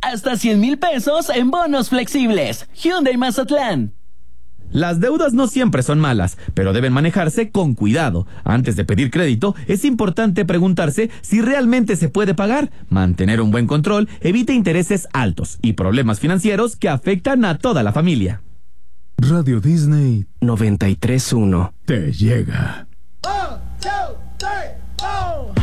hasta 100,000 pesos en bonos flexibles. Hyundai Mazatlán. Las deudas no siempre son malas, pero deben manejarse con cuidado. Antes de pedir crédito, es importante preguntarse si realmente se puede pagar. Mantener un buen control evita intereses altos y problemas financieros que afectan a toda la familia. Radio Disney 93.1 te llega.